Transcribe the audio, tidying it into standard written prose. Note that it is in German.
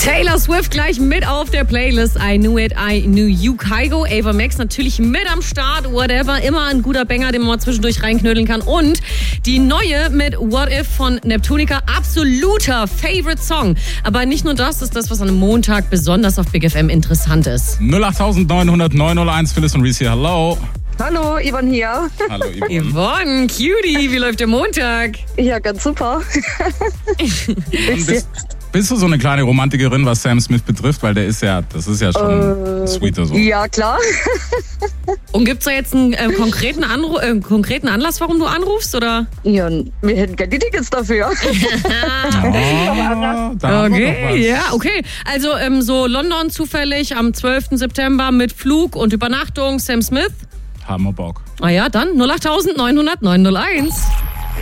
Taylor Swift gleich mit auf der Playlist. I Knew It, I Knew You. Kygo, Ava Max natürlich mit am Start. Whatever, immer ein guter Banger, den man mal zwischendurch reinknödeln kann. Und die neue mit What If von Neptunica, absoluter Favorite-Song. Aber nicht nur das ist das, was an einem Montag besonders auf Big FM interessant ist. 08900 901, Phyllis und Reese hier. Hallo. Hallo, Yvonne hier. Hallo, Yvonne. Yvonne, Cutie, wie läuft der Montag? Ja, ganz super. Bist du so eine kleine Romantikerin, was Sam Smith betrifft? Weil das ist ja schon ein sweeter Sohn. Ja, klar. Und gibt's da jetzt einen konkreten Anlass, warum du anrufst, oder? Ja, wir hätten gerne die Tickets dafür. Okay. Also so London zufällig am 12. September mit Flug und Übernachtung, Sam Smith. Haben wir Bock. Ah ja, dann 08900 901.